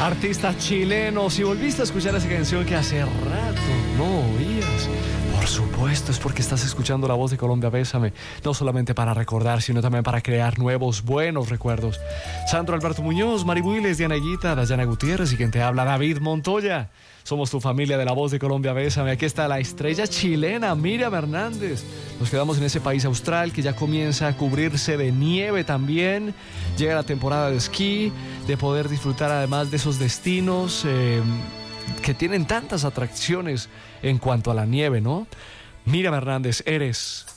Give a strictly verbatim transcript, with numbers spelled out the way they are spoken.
Artista chileno, si volviste a escuchar esa canción que hace rato no oías, por supuesto es porque estás escuchando La Voz de Colombia, Bésame, no solamente para recordar, sino también para crear nuevos, buenos recuerdos. Sandro Alberto Muñoz, Mari Builes, Diana Guita, Dayana Gutiérrez y quien te habla, David Montoya. Somos tu familia de La Voz de Colombia, Bésame. Aquí está la estrella chilena, Miriam Hernández. Nos quedamos en ese país austral que ya comienza a cubrirse de nieve también. Llega la temporada de esquí, de poder disfrutar además de esos destinos eh, que tienen tantas atracciones en cuanto a la nieve, ¿no? Miriam Hernández, eres